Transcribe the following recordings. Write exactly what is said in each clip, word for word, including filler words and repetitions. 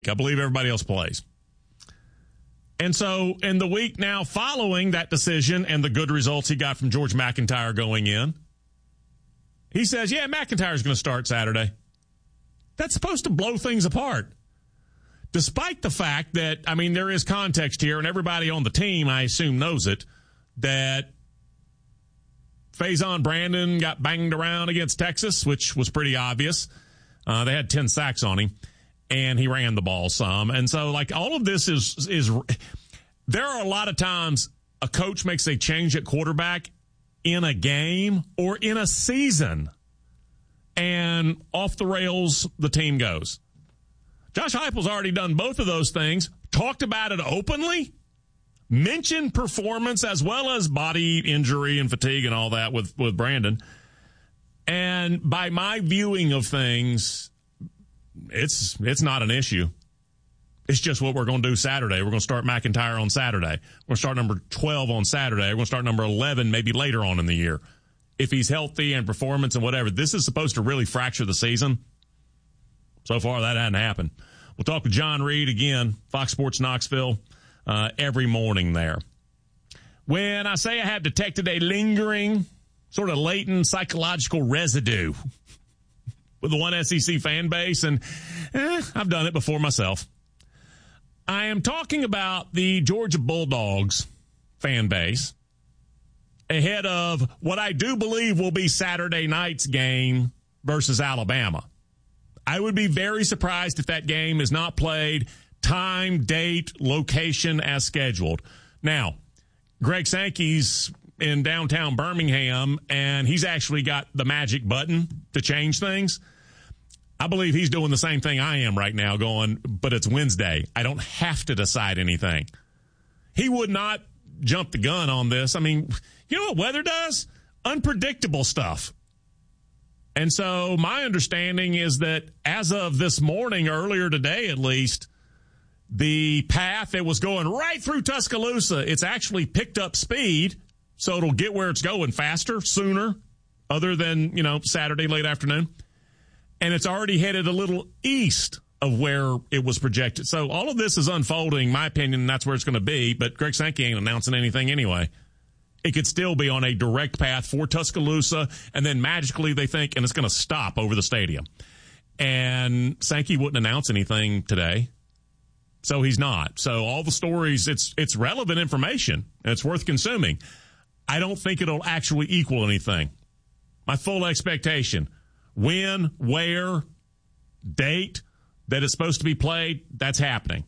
I believe everybody else plays. And so in the week now following that decision and the good results he got from George McIntyre going in, he says, yeah, McIntyre's going to start Saturday. That's supposed to blow things apart. Despite the fact that, I mean, there is context here, and everybody on the team, I assume, knows it, that Faison Brandon got banged around against Texas, which was pretty obvious. Uh, they had ten sacks on him. And he ran the ball some. And so, like, all of this is, is there are a lot of times a coach makes a change at quarterback in a game or in a season, and off the rails the team goes. Josh Heupel's already done both of those things, talked about it openly, mentioned performance as well as body injury and fatigue and all that with, with Brandon. And by my viewing of things, It's it's not an issue. It's just what we're going to do Saturday. We're going to start McIntyre on Saturday. We're going to start number twelve on Saturday. We're going to start number eleven maybe later on in the year. If he's healthy and performance and whatever, this is supposed to really fracture the season. So far, that hasn't happened. We'll talk with John Reed again, Fox Sports Knoxville, uh, every morning there. When I say I have detected a lingering, sort of latent psychological residue with the one S E C fan base, and eh, I've done it before myself. I am talking about the Georgia Bulldogs fan base ahead of what I do believe will be Saturday night's game versus Alabama. I would be very surprised if that game is not played time, date, location as scheduled. Now, Greg Sankey's in downtown Birmingham, and he's actually got the magic button to change things. I believe he's doing the same thing I am right now, going, but it's Wednesday. I don't have to decide anything. He would not jump the gun on this. I mean, you know what weather does? Unpredictable stuff. And so my understanding is that as of this morning, earlier today at least, the path that was going right through Tuscaloosa, it's actually picked up speed, so it'll get where it's going faster, sooner, other than, you know, Saturday late afternoon. And it's already headed a little east of where it was projected. So all of this is unfolding, in my opinion, and that's where it's going to be. But Greg Sankey ain't announcing anything anyway. It could still be on a direct path for Tuscaloosa, and then magically they think, and it's going to stop over the stadium. And Sankey wouldn't announce anything today. So he's not. So all the stories, it's it's relevant information, and it's worth consuming. I don't think it'll actually equal anything. My full expectation, when, where, date that it's supposed to be played, that's happening.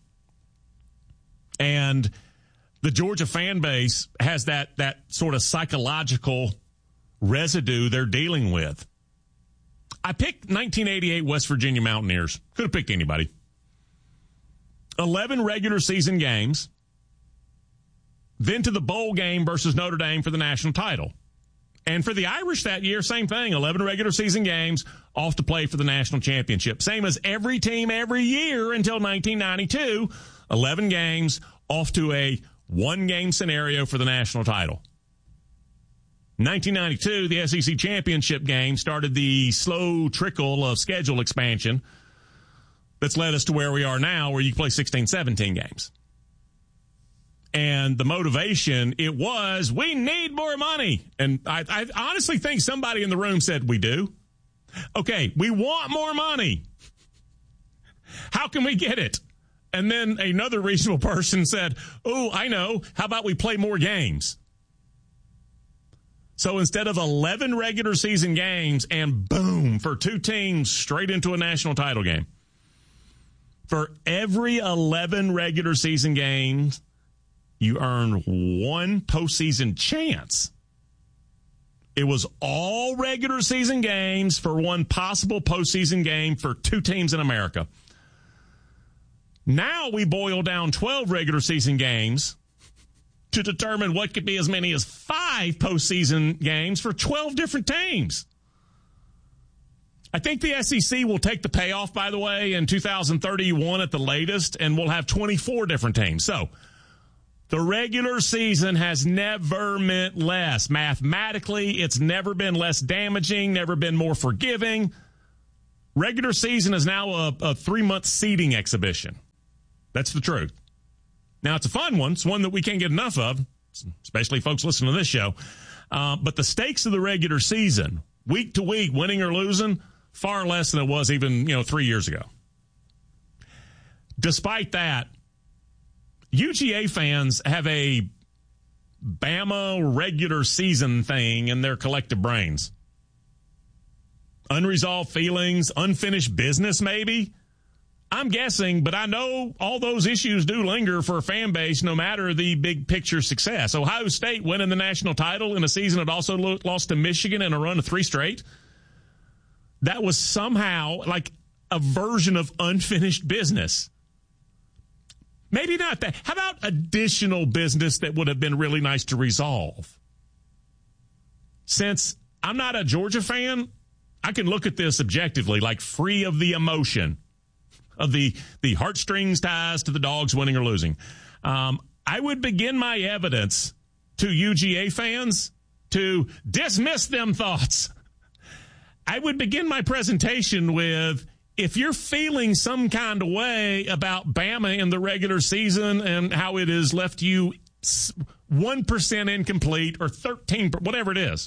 And the Georgia fan base has that that sort of psychological residue they're dealing with. I picked nineteen eighty-eight West Virginia Mountaineers. Could have picked anybody. eleven regular season games, then to the bowl game versus Notre Dame for the national title. And for the Irish that year, same thing, eleven regular season games, off to play for the national championship. Same as every team every year until nineteen ninety-two, eleven games, off to a one-game scenario for the national title. nineteen ninety-two, the S E C championship game started the slow trickle of schedule expansion that's led us to where we are now, where you play sixteen, seventeen games. And the motivation, it was, we need more money. And I, I honestly think somebody in the room said, we do? Okay, we want more money. How can we get it? And then another reasonable person said, oh, I know. How about we play more games? So instead of eleven regular season games and boom, for two teams straight into a national title game. For every eleven regular season games, you earn one postseason chance. It was all regular season games for one possible postseason game for two teams in America. Now we boil down twelve regular season games to determine what could be as many as five postseason games for twelve different teams. I think the S E C will take the payoff, by the way, in two thousand thirty-one at the latest, and we'll have twenty-four different teams. So the regular season has never meant less. Mathematically, it's never been less damaging, never been more forgiving. Regular season is now a, a three-month seeding exhibition. That's the truth. Now, it's a fun one. It's one that we can't get enough of, especially folks listening to this show. Uh, but the stakes of the regular season, week to week, winning or losing, far less than it was even, you know, three years ago. Despite that, U G A fans have a Bama regular season thing in their collective brains. Unresolved feelings, unfinished business, maybe. I'm guessing, but I know all those issues do linger for a fan base no matter the big picture success. Ohio State winning the national title in a season it also lost to Michigan in a run of three straight. That was somehow like a version of unfinished business. Maybe not that. How about additional business that would have been really nice to resolve? Since I'm not a Georgia fan, I can look at this objectively, like free of the emotion of the, the heartstrings ties to the Dogs winning or losing. Um, I would begin my evidence to U G A fans to dismiss them thoughts. I would begin my presentation with, if you're feeling some kind of way about Bama in the regular season and how it has left you one percent incomplete or thirteen, whatever it is,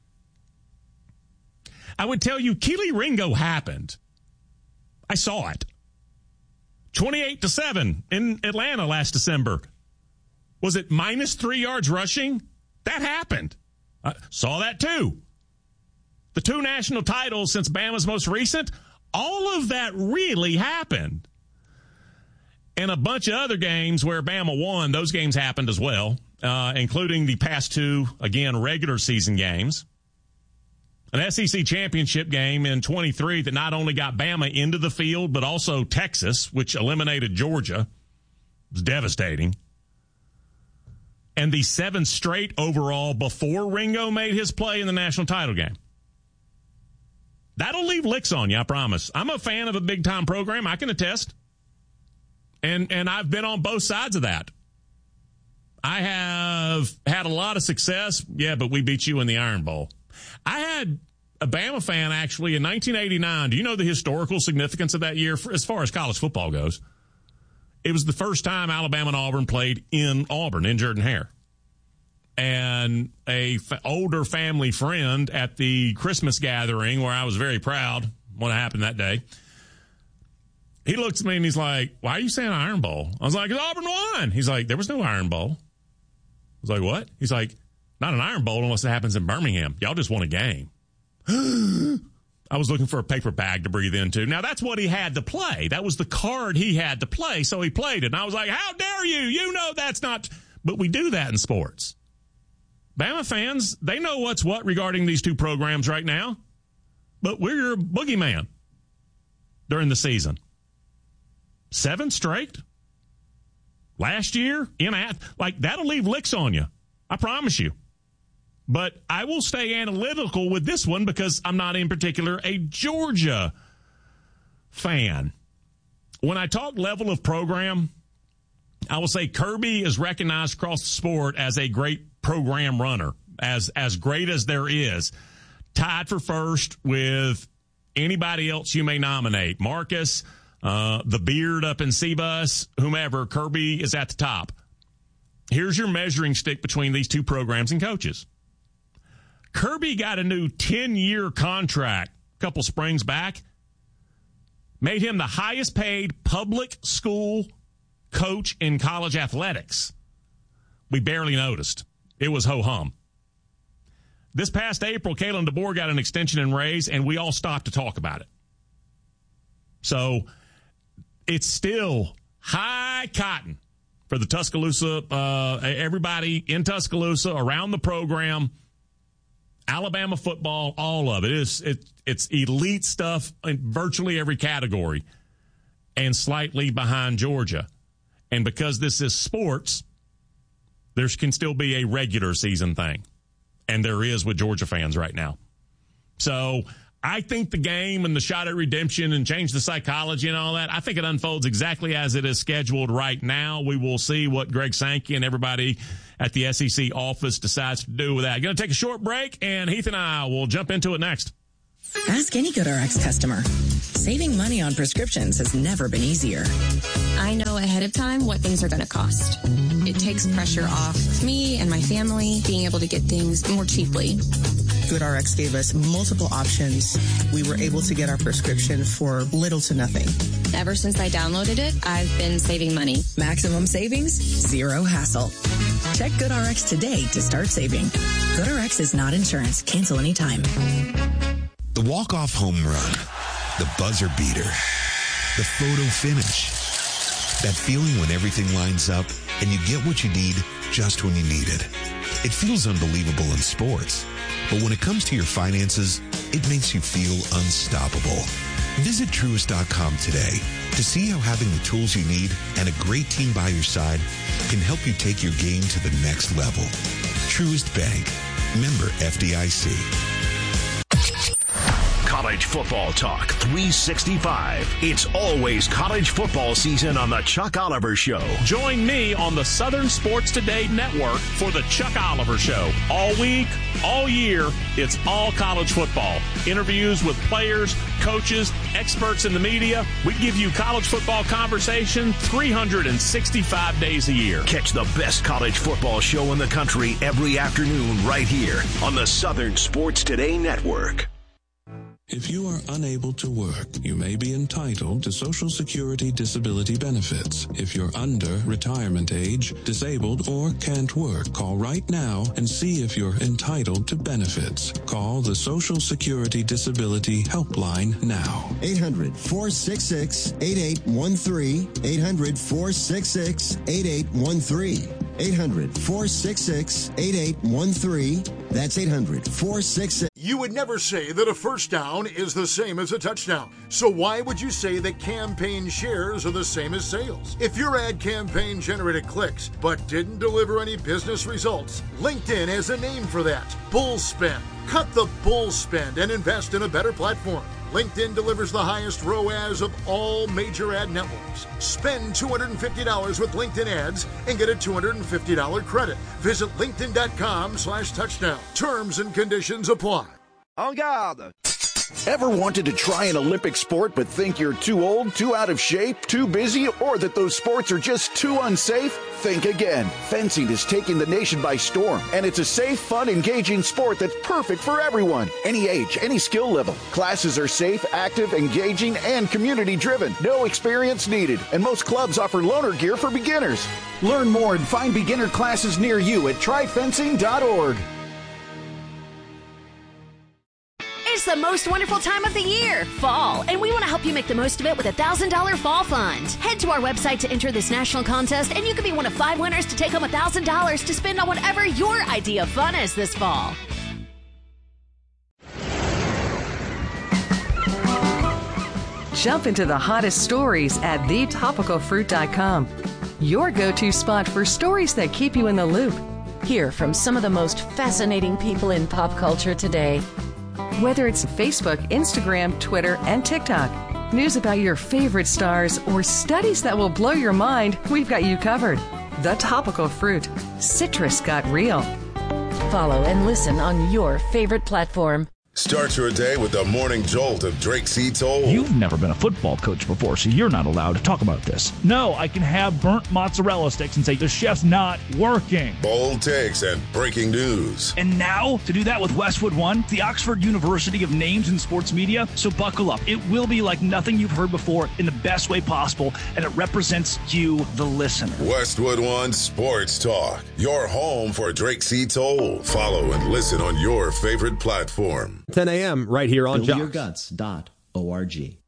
I would tell you Kelee Ringo happened. I saw it. twenty-eight to seven in Atlanta last December. Was it minus three yards rushing? That happened. I saw that too. The two national titles since Bama's most recent, all of that really happened. And a bunch of other games where Bama won, those games happened as well, uh, including the past two, again, regular season games. An S E C championship game in twenty-three that not only got Bama into the field, but also Texas, which eliminated Georgia. It was devastating. And the seven straight overall before Ringo made his play in the national title game. That'll leave licks on you, I promise. I'm a fan of a big-time program. I can attest. And and I've been on both sides of that. I have had a lot of success. Yeah, but we beat you in the Iron Bowl. I had a Bama fan, actually, in nineteen eighty-nine. Do you know the historical significance of that year for, as far as college football goes? It was the first time Alabama and Auburn played in Auburn, in Jordan-Hare. And a f- older family friend at the Christmas gathering, where I was very proud what happened that day, he looks at me and he's like, why are you saying Iron Bowl? I was like, Auburn won. He's like, there was no Iron Bowl. I was like, what? He's like, not an Iron Bowl unless it happens in Birmingham. Y'all just won a game. I was looking for a paper bag to breathe into. Now, that's what he had to play. That was the card he had to play, so he played it. And I was like, how dare you? You know that's not... But we do that in sports. Bama fans, they know what's what regarding these two programs right now. But we're your boogeyman during the season. Seven straight? Last year? In at, like, that'll leave licks on you. I promise you. But I will stay analytical with this one because I'm not in particular a Georgia fan. When I talk level of program, I will say Kirby is recognized across the sport as a great program runner, as as great as there is. Tied for first with anybody else you may nominate. Marcus, uh, the beard up in C-Bus, whomever, Kirby is at the top. Here's your measuring stick between these two programs and coaches. Kirby got a new ten-year contract a couple springs back. Made him the highest paid public school coach in college athletics. We barely noticed. It was ho-hum. This past April, Kalen DeBoer got an extension and raise, and we all stopped to talk about it. So it's still high cotton for the Tuscaloosa, uh, everybody in Tuscaloosa, around the program, Alabama football, all of it. It is, it, it's elite stuff in virtually every category and slightly behind Georgia. And because this is sports, there can still be a regular season thing. And there is with Georgia fans right now. So I think the game and the shot at redemption and change the psychology and all that, I think it unfolds exactly as it is scheduled right now. We will see what Greg Sankey and everybody at the S E C office decides to do with that. Going to take a short break, and Heath and I will jump into it next. Ask any GoodRx customer. Saving money on prescriptions has never been easier. I know ahead of time what things are going to cost. It takes pressure off me and my family being able to get things more cheaply. GoodRx gave us multiple options. We were able to get our prescription for little to nothing. Ever since I downloaded it, I've been saving money. Maximum savings, zero hassle. Check GoodRx today to start saving. GoodRx is not insurance. Cancel anytime. The walk-off home run, the buzzer beater, the photo finish. That feeling when everything lines up and you get what you need just when you need it. It feels unbelievable in sports. But when it comes to your finances, it makes you feel unstoppable. Visit Truist dot com today to see how having the tools you need and a great team by your side can help you take your game to the next level. Truist Bank. Member F D I C. College football talk three sixty-five. It's always college football season on the Chuck Oliver Show. Join me on the Southern Sports Today Network for the Chuck Oliver Show. All week, all year, it's all college football. Interviews with players, coaches, experts in the media. We give you college football conversation three hundred sixty-five days a year. Catch the best college football show in the country every afternoon right here on the Southern Sports Today Network. If you are unable to work, you may be entitled to Social Security disability benefits. If you're under retirement age, disabled, or can't work, call right now and see if you're entitled to benefits. Call the Social Security Disability Helpline now. eight hundred, four six six, eight eight one three. eight hundred, four six six, eight eight one three. eight hundred, four six six, eight eight one three. That's eight hundred, four six six. You would never say that a first down is the same as a touchdown. So why would you say that campaign shares are the same as sales? If your ad campaign generated clicks but didn't deliver any business results, LinkedIn has a name for that. Bull spend. Cut the bull spend and invest in a better platform. LinkedIn delivers the highest R O A S of all major ad networks. Spend two hundred fifty dollars with LinkedIn ads and get a two hundred fifty dollars credit. Visit linkedin.com slash touchdown. Terms and conditions apply. En garde! Ever wanted to try an Olympic sport but think you're too old, too out of shape, too busy, or that those sports are just too unsafe? Think again. Fencing is taking the nation by storm, and it's a safe, fun, engaging sport that's perfect for everyone. Any age, any skill level. Classes are safe, active, engaging, and community-driven. No experience needed, and most clubs offer loaner gear for beginners. Learn more and find beginner classes near you at try fencing dot org. It's the most wonderful time of the year, fall, and we want to help you make the most of it with a one thousand dollars Fall Fund. Head to our website to enter this national contest, and you could be one of five winners to take home one thousand dollars to spend on whatever your idea of fun is this fall. Jump into the hottest stories at the topical fruit dot com. Your go-to spot for stories that keep you in the loop. Hear from some of the most fascinating people in pop culture today. Whether it's Facebook, Instagram, Twitter, and TikTok, news about your favorite stars, or studies that will blow your mind, we've got you covered. The Topical Fruit. Citrus got real. Follow and listen on your favorite platform. Start your day with the morning jolt of Drake C. Toll. You've never been a football coach before, so you're not allowed to talk about this. No, I can have burnt mozzarella sticks and say the chef's not working. Bold takes and breaking news. And now, to do that with Westwood One, the Oxford University of Names in Sports Media. So buckle up. It will be like nothing you've heard before in the best way possible, and it represents you, the listener. Westwood One Sports Talk, your home for Drake C. Toll. Follow and listen on your favorite platform. ten a.m. right here on Build your guts dot org.